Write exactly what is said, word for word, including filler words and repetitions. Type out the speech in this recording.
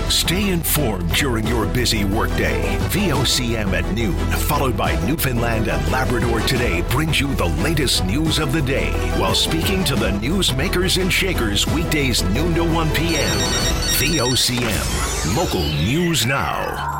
Stay informed during your busy workday. V O C M at noon, followed by Newfoundland and Labrador Today, brings you the latest news of the day while speaking to the newsmakers and shakers weekdays noon to one p.m. V O C M, local news now.